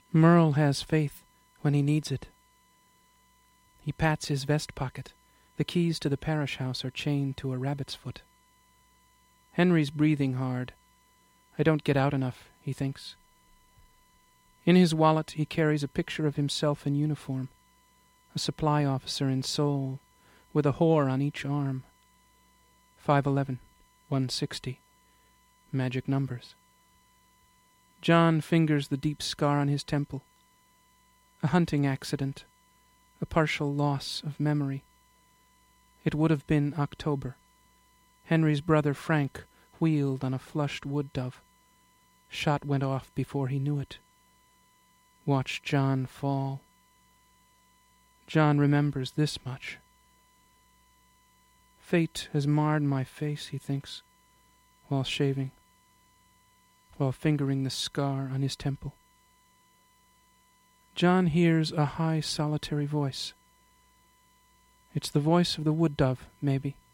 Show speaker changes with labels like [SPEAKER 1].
[SPEAKER 1] Merle has faith when he needs it. He pats his vest pocket. The keys to the parish house are chained to a rabbit's foot. Henry's breathing hard. I don't get out enough, he thinks. In his wallet he carries a picture of himself in uniform, a supply officer in Seoul, with a whore on each arm. 511, 160. Magic numbers. John fingers the deep scar on his temple. A hunting accident, a partial loss of memory. It would have been October. Henry's brother Frank wheeled on a flushed wood dove. Shot went off before he knew it. Watched John fall. John remembers this much. Fate has marred my face, he thinks, while shaving, while fingering the scar on his temple. John hears a high, solitary voice. It's the voice of the wood dove, maybe.